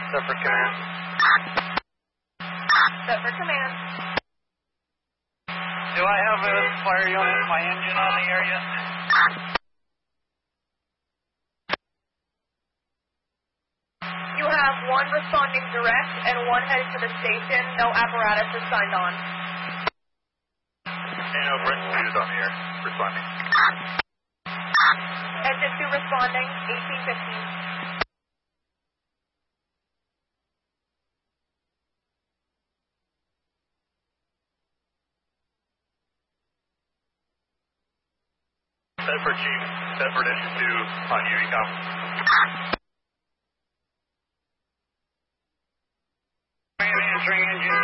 Separate command. Separate command. Do I have a fire unit, my engine on the area? You have one responding direct and one headed to the station. No apparatus is signed on. No, Brent is on the air. Responding. Engine 2 responding, 1815. Bedford Chief, Bedford Engine 2 on UECOM. Answering Engine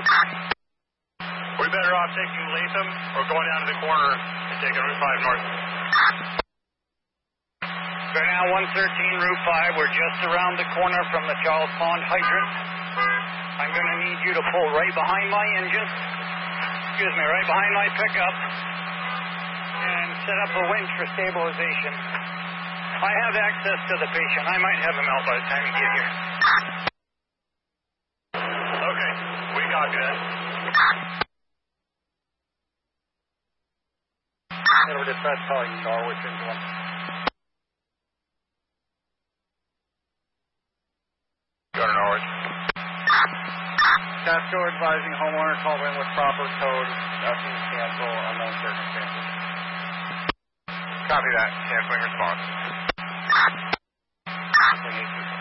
2. We better off taking Latham or going down to the corner and taking Route 5 north. Right now, 113 Route 5. We're just around the corner from the Charles Pond hydrant. I'm going to need you to pull right behind my engine. Excuse me, right behind my pickup. And set up a winch for stabilization. I have access to the patient. I might have him out by the time you get here. Okay, we copy that. Over dispatch calling Norwich into 1. Go to Norwich. Tasco advising homeowner call in with proper code. Asking to cancel unknown circumstances. Copy that. Canceling response.